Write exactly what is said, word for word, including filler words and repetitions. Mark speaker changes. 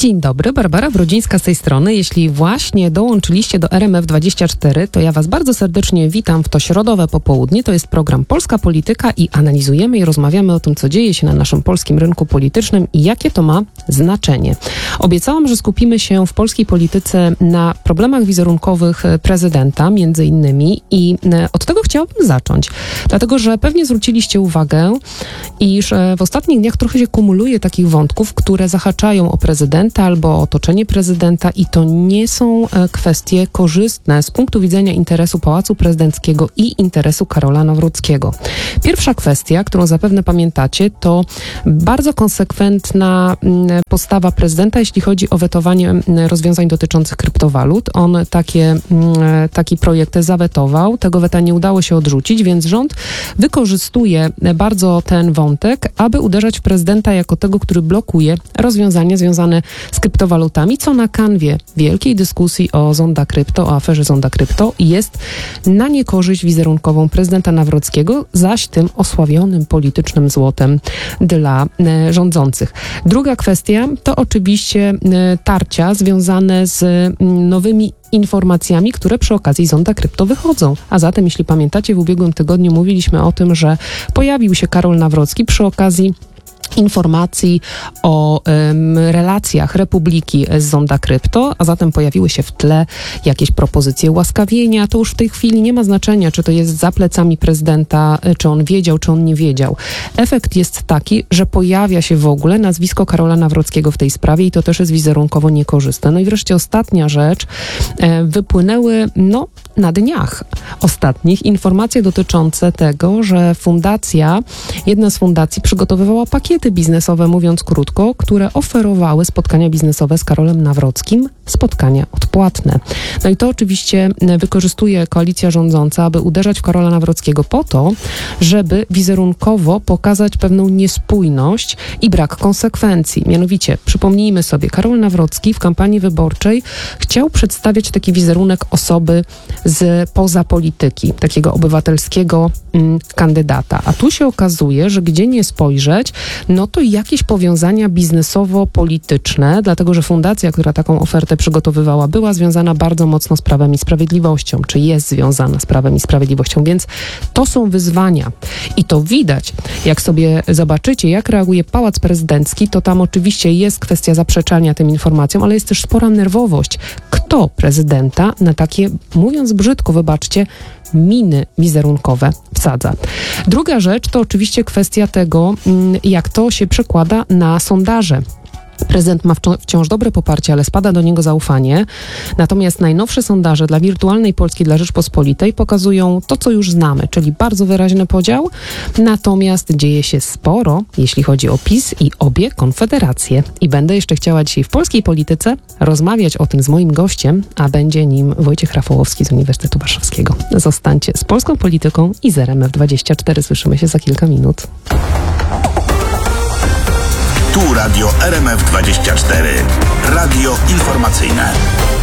Speaker 1: Dzień dobry, Barbara Brodzińska z tej strony. Jeśli właśnie dołączyliście do R M F dwadzieścia cztery, to ja was bardzo serdecznie witam w to środowe popołudnie. To jest program Polska Polityka i analizujemy i rozmawiamy o tym, co dzieje się na naszym polskim rynku politycznym i jakie to ma znaczenie. Obiecałam, że skupimy się w polskiej polityce na problemach wizerunkowych prezydenta, między innymi, i od tego chciałabym zacząć. Dlatego, że pewnie zwróciliście uwagę, iż w ostatnich dniach trochę się kumuluje takich wątków, które zahaczają o prezydenta albo o otoczenie prezydenta i to nie są kwestie korzystne z punktu widzenia interesu Pałacu Prezydenckiego i interesu Karola Nawrockiego. Pierwsza kwestia, którą zapewne pamiętacie, to bardzo konsekwentna postawa prezydenta, jeśli chodzi o wetowanie rozwiązań dotyczących kryptowalut. On takie, taki projekt zawetował, tego weta nie udało się odrzucić, więc rząd wykorzystuje bardzo ten wątek, aby uderzać w prezydenta jako tego, który blokuje rozwiązania związane z kryptowalutami, co na kanwie wielkiej dyskusji o Zonda Krypto, o aferze Zonda Krypto jest na niekorzyść wizerunkową prezydenta Nawrockiego, zaś tym osławionym politycznym złotem dla e, rządzących. Druga kwestia to oczywiście e, tarcia związane z m, nowymi informacjami, które przy okazji Zonda Krypto wychodzą. A zatem, jeśli pamiętacie, w ubiegłym tygodniu mówiliśmy o tym, że pojawił się Karol Nawrocki przy okazji informacji o um, relacjach Republiki z Zonda Krypto, a zatem pojawiły się w tle jakieś propozycje ułaskawienia. To już w tej chwili nie ma znaczenia, czy to jest za plecami prezydenta, czy on wiedział, czy on nie wiedział. Efekt jest taki, że pojawia się w ogóle nazwisko Karola Nawrockiego w tej sprawie i to też jest wizerunkowo niekorzystne. No i wreszcie ostatnia rzecz. E, wypłynęły, no, na dniach ostatnich informacje dotyczące tego, że fundacja, jedna z fundacji przygotowywała pakiety biznesowe, mówiąc krótko, które oferowały spotkania biznesowe z Karolem Nawrockim, spotkania odpłatne. No i to oczywiście wykorzystuje koalicja rządząca, aby uderzać w Karola Nawrockiego po to, żeby wizerunkowo pokazać pewną niespójność i brak konsekwencji. Mianowicie, przypomnijmy sobie, Karol Nawrocki w kampanii wyborczej chciał przedstawiać taki wizerunek osoby z poza polityki, takiego obywatelskiego mm, kandydata. A tu się okazuje, że gdzie nie spojrzeć, no to jakieś powiązania biznesowo-polityczne, dlatego że fundacja, która taką ofertę przygotowywała, była związana bardzo mocno z Prawem i Sprawiedliwością, czy jest związana z Prawem i Sprawiedliwością, więc to są wyzwania. I to widać, jak sobie zobaczycie, jak reaguje Pałac Prezydencki, to tam oczywiście jest kwestia zaprzeczania tym informacjom, ale jest też spora nerwowość. Kto prezydenta na takie, mówiąc brzydko, wybaczcie, miny wizerunkowe wsadza. Druga rzecz to oczywiście kwestia tego, jak to się przekłada na sondaże. Prezydent ma wciąż dobre poparcie, ale spada do niego zaufanie. Natomiast najnowsze sondaże dla wirtualnej Polski, dla Rzeczpospolitej pokazują to, co już znamy, czyli bardzo wyraźny podział. Natomiast dzieje się sporo, jeśli chodzi o PiS i obie konfederacje. I będę jeszcze chciała dzisiaj w polskiej polityce rozmawiać o tym z moim gościem, a będzie nim Wojciech Rafałowski z Uniwersytetu Warszawskiego. Zostańcie z polską polityką i z R M F dwadzieścia cztery. Słyszymy się za kilka minut.
Speaker 2: Tu Radio R M F dwadzieścia cztery. Radio informacyjne.